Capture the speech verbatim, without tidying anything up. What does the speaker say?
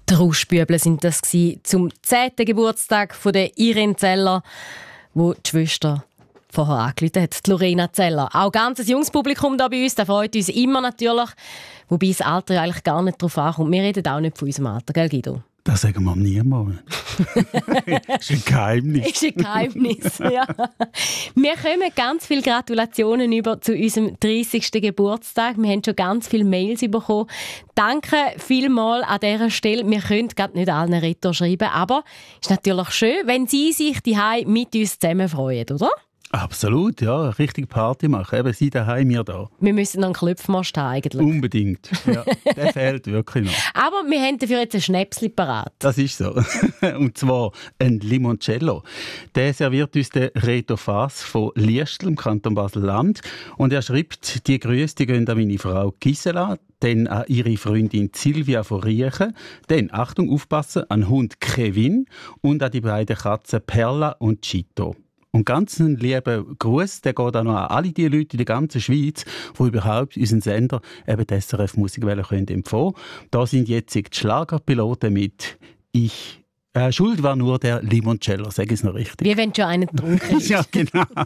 Die Rauschbüble sind das gewesen, zum zehnten Geburtstag von der Irene Zeller, wo die Schwester vorher angerufen hat, die Lorena Zeller. Auch ganz ein junges Publikum da bei uns, das freut uns immer natürlich, wobei das Alter ja eigentlich gar nicht drauf ankommt. Wir reden auch nicht von unserem Alter, gell Guido? Das sagen wir niemandem. Das ist ein Geheimnis. Das ist ein Geheimnis, ja. Wir kommen ganz viele Gratulationen über zu unserem dreißigsten Geburtstag. Wir haben schon ganz viele Mails bekommen. Danke vielmals an dieser Stelle. Wir können gerade nicht allen Retro schreiben, aber es ist natürlich schön, wenn Sie sich die mit uns zusammen freuen, oder? Absolut, ja. Richtig Party machen. Eben Sie daheim, wir da. Wir müssen noch einen Klopfmast haben, eigentlich. Unbedingt. Ja, der fehlt wirklich noch. Aber wir haben dafür jetzt ein Schnäpsli parat. Das ist so. Und zwar ein Limoncello. Der serviert uns der Reto Fass von Liestl im Kanton Basel-Land. Und er schreibt, die Grüße die gehen an meine Frau Gisela, dann an ihre Freundin Silvia von Riechen, dann, Achtung, aufpassen, an den Hund Kevin und an die beiden Katzen Perla und Chito. Und ganz einen lieben Gruß, der geht auch noch an alle die Leute in der ganzen Schweiz, die überhaupt unseren Sender, eben die S R F Musikwelle, können empfehlen. Da sind jetzt die Schlagerpiloten mit «Ich». Äh, Schuld war nur der Limoncello, sage ich es noch richtig. Wie wenn schon einen getrunken ist. Ja, genau.